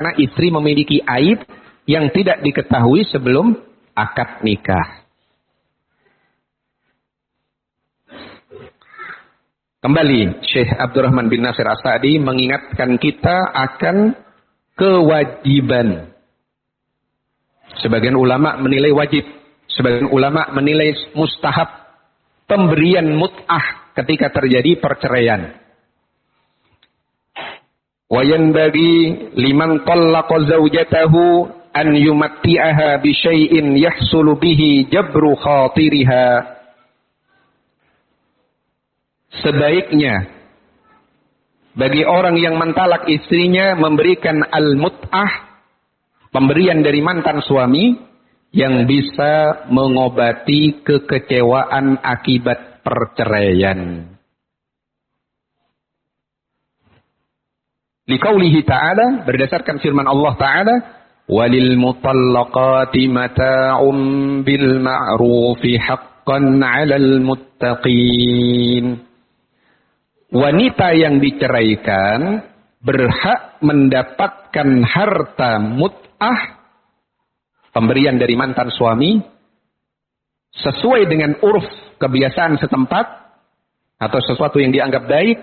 karena istri memiliki aib yang tidak diketahui sebelum akad nikah. Kembali, Syekh Abdurrahman bin Nasir As-Sa'di mengingatkan kita akan kewajiban. Sebagian ulama menilai wajib, sebagian ulama menilai mustahab pemberian mut'ah ketika terjadi perceraian. Wa yanbaghi liman tallaqa zawjatahu an yumatti'aha bi syai'in yahsulu bihi jabru khatiriha. Sebaiknya bagi orang yang mentalak istrinya memberikan al-mut'ah, pemberian dari mantan suami yang bisa mengobati kekecewaan akibat perceraian. Liqaulihi ta'ala, berdasarkan firman Allah ta'ala, walil mutallaqati mata'um bil ma'rufi haqqan 'alal muttaqin. Wanita yang diceraikan berhak mendapatkan harta mut'ah, pemberian dari mantan suami, sesuai dengan urf kebiasaan setempat atau sesuatu yang dianggap baik,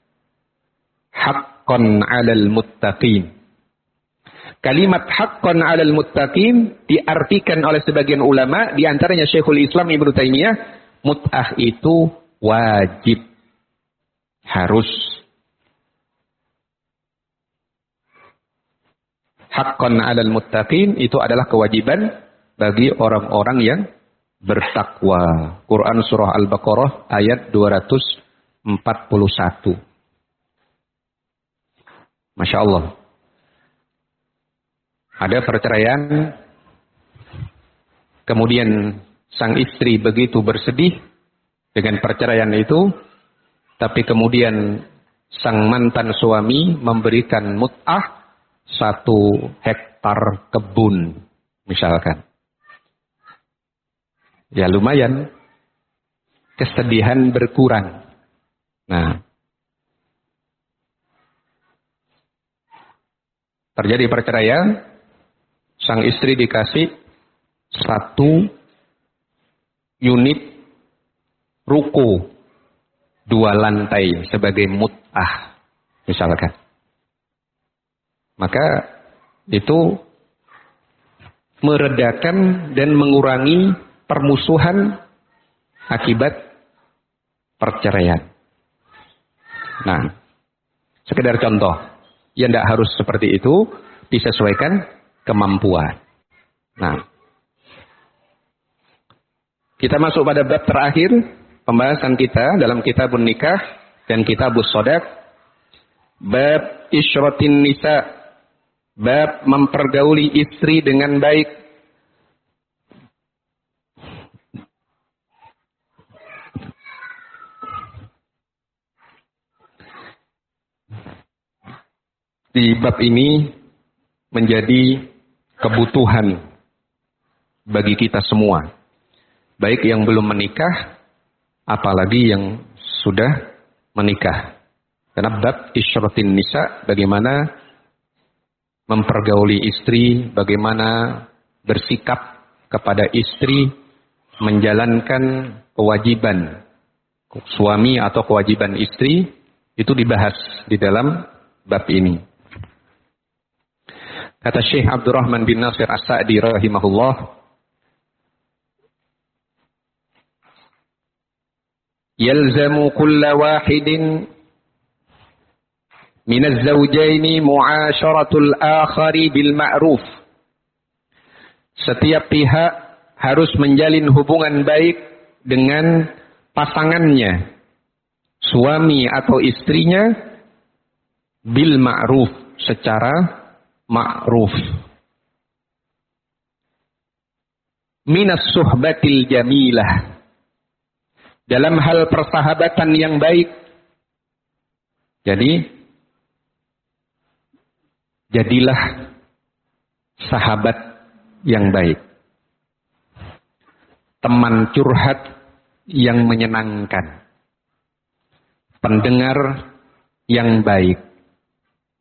haqqan 'alal muttaqin. Kalimat haqqan 'alal muttaqin diartikan oleh sebagian ulama, di antaranya Syekhul Islam Ibnu Taimiyah, mut'ah itu wajib, harus. Haqqan 'alal muttaqin itu adalah kewajiban bagi orang-orang yang bertakwa. Quran surah Al-Baqarah ayat 241. Masya Allah. Ada perceraian, kemudian sang istri begitu bersedih dengan perceraian itu, tapi kemudian sang mantan suami memberikan mut'ah 1 hektar kebun, misalkan. Ya lumayan, kesedihan berkurang. Nah, terjadi perceraian, sang istri dikasih 1 unit ruko 2 lantai sebagai mut'ah, misalkan. Maka itu meredakan dan mengurangi permusuhan akibat perceraian. Nah, sekedar contoh. Ya tidak harus seperti itu, disesuaikan kemampuan. Nah, kita masuk pada bab terakhir pembahasan kita dalam kitabun nikah dan kitabus shadaq, bab isyratin nisa, bab mempergauli istri dengan baik. Di bab ini menjadi kebutuhan bagi kita semua, baik yang belum menikah, apalagi yang sudah menikah. Karena bab isyratin nisa, bagaimana mempergauli istri, bagaimana bersikap kepada istri, menjalankan kewajiban suami atau kewajiban istri, itu dibahas di dalam bab ini. Kata Syekh Abdurrahman bin Nasir As-Sa'di rahimahullah, yalzamu kulla wahidin min az-zawjaini mu'asyaratul akhari bil ma'ruf. Setiap pihak harus menjalin hubungan baik dengan pasangannya, suami atau istrinya, bil ma'ruf, secara ma'ruf. Minas suhbatil jamilah, dalam hal persahabatan yang baik. Jadi, jadilah sahabat yang baik, teman curhat yang menyenangkan, pendengar yang baik.